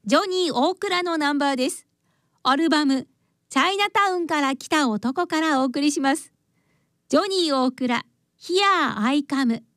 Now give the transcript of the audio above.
ジョニー大倉のナンバーです。アルバムチャイナタウンから来た男からお送りします。ジョニー大倉 Here I Come。